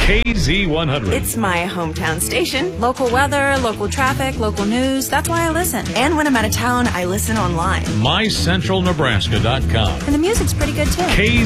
KZ100. It's my hometown station. Local weather, local traffic, local news. That's why I listen. And when I'm out of town, I listen online. MyCentralNebraska.com. And the music's pretty good, too.